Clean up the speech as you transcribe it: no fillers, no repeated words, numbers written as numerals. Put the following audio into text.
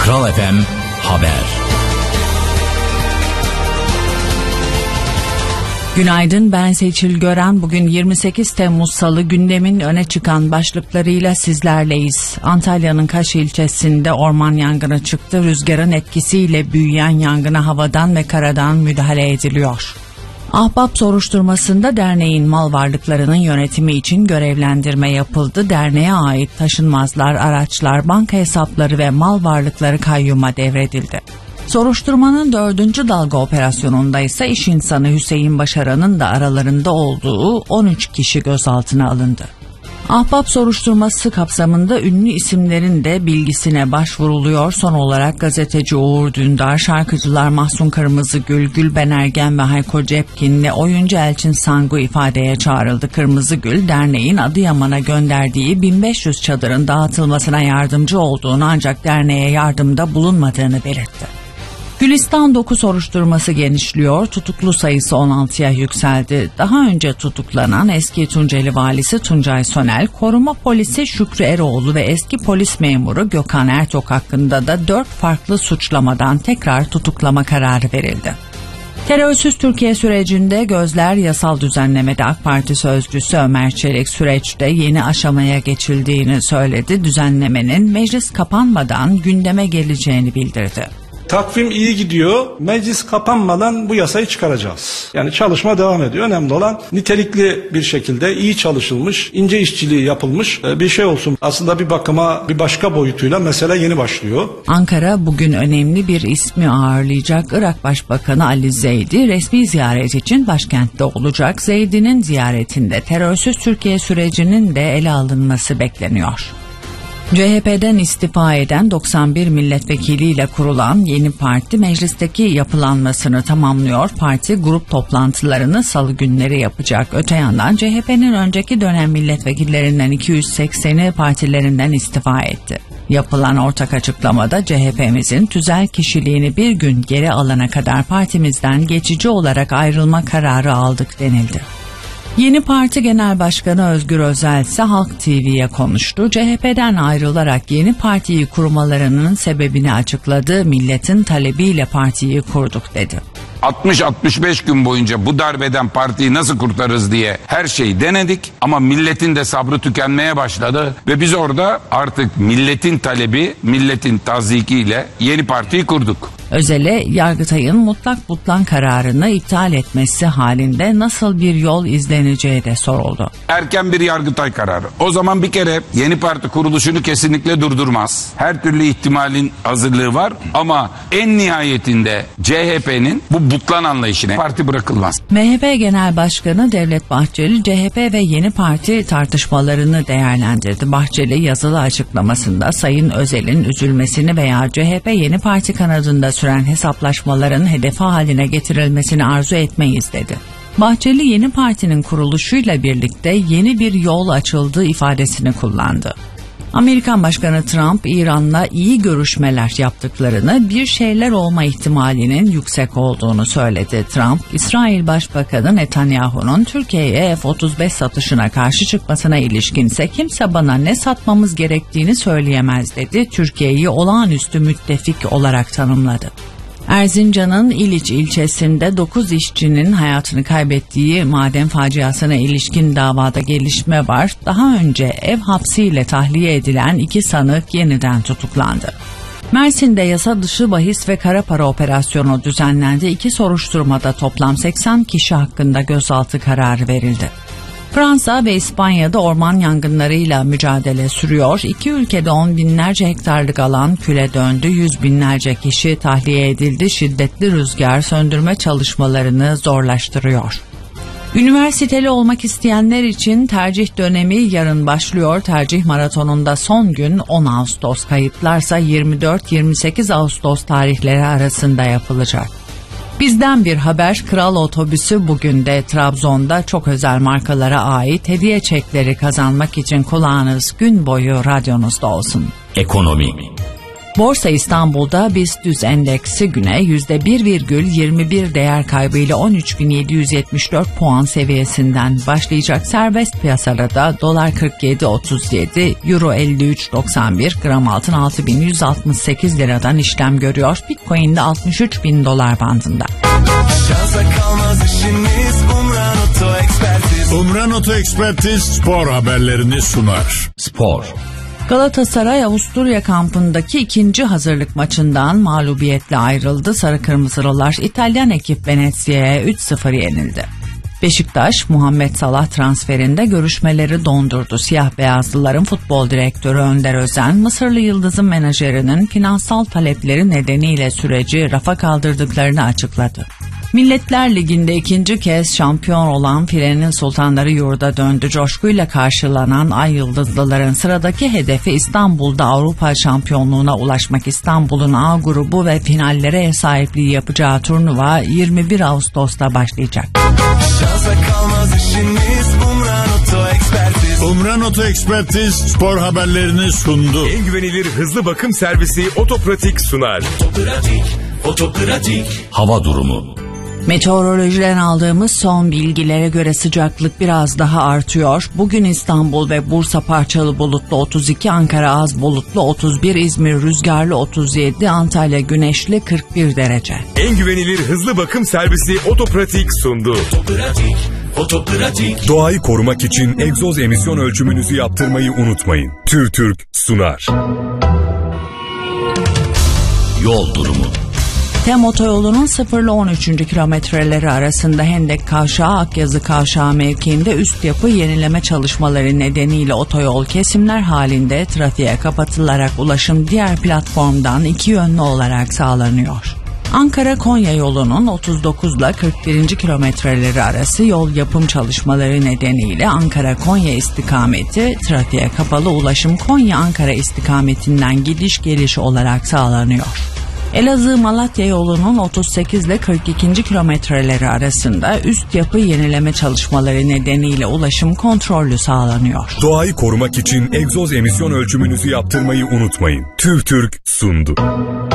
Kral FM Haber. Günaydın, ben Seçil Gören. Bugün 28 Temmuz Salı, gündemin öne çıkan başlıklarıyla sizlerleyiz. Antalya'nın Kaş ilçesinde orman yangını çıktı. Rüzgarın etkisiyle büyüyen yangına havadan ve karadan müdahale ediliyor. Ahbap soruşturmasında derneğin mal varlıklarının yönetimi için görevlendirme yapıldı. Derneğe ait taşınmazlar, araçlar, banka hesapları ve mal varlıkları kayyuma devredildi. Soruşturmanın 4. dalga operasyonunda ise iş insanı Hüseyin Başaran'ın da aralarında olduğu 13 kişi gözaltına alındı. Ahbap soruşturması kapsamında ünlü isimlerin de bilgisine başvuruluyor. Son olarak gazeteci Uğur Dündar, şarkıcılar Mahsun Kırmızıgül, Gülben Ergen ve Hayko Cepkin'le oyuncu Elçin Sangu ifadeye çağrıldı. Kırmızıgül, derneğin Adıyaman'a gönderdiği 1500 çadırın dağıtılmasına yardımcı olduğunu ancak derneğe yardımda bulunmadığını belirtti. Gülistan 9 soruşturması genişliyor. Tutuklu sayısı 16'ya yükseldi. Daha önce tutuklanan eski Tunceli valisi Tuncay Sönel, koruma polisi Şükrü Eroğlu ve eski polis memuru Gökhan Ertok hakkında da 4 farklı suçlamadan tekrar tutuklama kararı verildi. Terörsüz Türkiye sürecinde gözler yasal düzenlemede. AK Parti sözcüsü Ömer Çelik süreçte yeni aşamaya geçildiğini söyledi. Düzenlemenin meclis kapanmadan gündeme geleceğini bildirdi. Takvim iyi gidiyor. Meclis kapanmadan bu yasayı çıkaracağız. Yani çalışma devam ediyor. Önemli olan nitelikli bir şekilde iyi çalışılmış, ince işçiliği yapılmış bir şey olsun. Aslında bir bakıma bir başka boyutuyla mesele yeni başlıyor. Ankara bugün önemli bir ismi ağırlayacak. Irak Başbakanı Ali Zeydi resmi ziyaret için başkentte olacak. Zeydi'nin ziyaretinde terörsüz Türkiye sürecinin de ele alınması bekleniyor. CHP'den istifa eden 91 milletvekiliyle kurulan yeni parti meclisteki yapılanmasını tamamlıyor. Parti grup toplantılarını salı günleri yapacak. Öte yandan CHP'nin önceki dönem milletvekillerinden 280'i partilerinden istifa etti. Yapılan ortak açıklamada CHP'mizin tüzel kişiliğini bir gün geri alana kadar partimizden geçici olarak ayrılma kararı aldık denildi. Yeni Parti Genel Başkanı Özgür Özel ise Halk TV'ye konuştu. CHP'den ayrılarak yeni partiyi kurmalarının sebebini açıkladı. Milletin talebiyle partiyi kurduk dedi. 60-65 gün boyunca bu darbeden partiyi nasıl kurtarırız diye her şeyi denedik ama milletin de sabrı tükenmeye başladı ve biz orada artık milletin talebi, milletin tazyikiyle yeni partiyi kurduk. Özel'e Yargıtay'ın mutlak butlan kararını iptal etmesi halinde nasıl bir yol izleneceği de soruldu. Erken bir Yargıtay kararı. O zaman bir kere yeni parti kuruluşunu kesinlikle durdurmaz. Her türlü ihtimalin hazırlığı var ama en nihayetinde CHP'nin bu butlan anlayışına parti bırakılmaz. MHP Genel Başkanı Devlet Bahçeli CHP ve yeni parti tartışmalarını değerlendirdi. Bahçeli yazılı açıklamasında Sayın Özel'in üzülmesini veya CHP yeni parti kanadında süren hesaplaşmaların hedefi haline getirilmesini arzu etmeyiz dedi. Bahçeli yeni partinin kuruluşuyla birlikte yeni bir yol açıldığı ifadesini kullandı. Amerikan Başkanı Trump, İran'la iyi görüşmeler yaptıklarını, bir şeyler olma ihtimalinin yüksek olduğunu söyledi. Trump, İsrail Başbakanı Netanyahu'nun Türkiye'ye F-35 satışına karşı çıkmasına ilişkinse kimse bana ne satmamız gerektiğini söyleyemez dedi. Türkiye'yi olağanüstü müttefik olarak tanımladı. Erzincan'ın İliç ilçesinde 9 işçinin hayatını kaybettiği maden faciasına ilişkin davada gelişme var. Daha önce ev hapsiyle tahliye edilen 2 sanık yeniden tutuklandı. Mersin'de yasa dışı bahis ve kara para operasyonu düzenlendi. 2 soruşturmada toplam 80 kişi hakkında gözaltı kararı verildi. Fransa ve İspanya'da orman yangınlarıyla mücadele sürüyor. 2 ülkede 10 binlerce hektarlık alan küle döndü. 100 binlerce kişi tahliye edildi. Şiddetli rüzgar söndürme çalışmalarını zorlaştırıyor. Üniversiteli olmak isteyenler için tercih dönemi yarın başlıyor. Tercih maratonunda son gün 10 Ağustos, kayıtlarsa 24-28 Ağustos tarihleri arasında yapılacak. Bizden bir haber, Kral Otobüsü bugün de Trabzon'da çok özel markalara ait hediye çekleri kazanmak için kulağınız gün boyu radyonuzda olsun. Ekonomi. Borsa İstanbul'da BIST endeksi güne %1,21 değer kaybıyla 13.774 puan seviyesinden başlayacak. Serbest piyasada dolar 47.37, euro 53.91, gram altın 6.168 liradan işlem görüyor. Bitcoin de 63.000 dolar bandında. Şansa kalmaz işiniz, Umran Oto Ekspertiz. Umran Oto Ekspertiz spor haberlerini sunar. Spor. Galatasaray Avusturya kampındaki ikinci hazırlık maçından mağlubiyetle ayrıldı. Sarı Kırmızılılar İtalyan ekip Venezia'ya 3-0 yenildi. Beşiktaş, Muhammed Salah transferinde görüşmeleri dondurdu. Siyah beyazlıların futbol direktörü Önder Özen, Mısırlı yıldızın menajerinin finansal talepleri nedeniyle süreci rafa kaldırdıklarını açıkladı. Milletler Ligi'nde ikinci kez şampiyon olan Filenin Sultanları yurda döndü. Coşkuyla karşılanan Ay Yıldızlıların sıradaki hedefi İstanbul'da Avrupa şampiyonluğuna ulaşmak. İstanbul'un A grubu ve finallere ev sahipliği yapacağı turnuva 21 Ağustos'ta başlayacak. Şansa kalmaz işiniz, Umran Oto Ekspertiz. Umran Oto Ekspertiz spor haberlerini sundu. En güvenilir hızlı bakım servisi Otopratik sunar. Otopratik. Hava durumu. Meteorolojiden aldığımız son bilgilere göre sıcaklık biraz daha artıyor. Bugün İstanbul ve Bursa parçalı bulutlu 32, Ankara az bulutlu 31, İzmir rüzgarlı 37, Antalya güneşli 41 derece. En güvenilir hızlı bakım servisi Otopratik sundu. Otopratik. Doğayı korumak için egzoz emisyon ölçümünüzü yaptırmayı unutmayın. TÜRTÜRK sunar. Yol durumu. Tem otoyolunun 0 ile 13. kilometreleri arasında Hendek Kavşağı Akyazı Kavşağı mevkiinde üst yapı yenileme çalışmaları nedeniyle otoyol kesimler halinde trafiğe kapatılarak ulaşım diğer platformdan iki yönlü olarak sağlanıyor. Ankara-Konya yolunun 39 ile 41. kilometreleri arası yol yapım çalışmaları nedeniyle Ankara-Konya istikameti trafiğe kapalı, ulaşım Konya-Ankara istikametinden gidiş geliş olarak sağlanıyor. Elazığ-Malatya yolunun 38 ile 42. kilometreleri arasında üst yapı yenileme çalışmaları nedeniyle ulaşım kontrollü sağlanıyor. Doğayı korumak için egzoz emisyon ölçümünüzü yaptırmayı unutmayın. TÜRTÜRK sundu.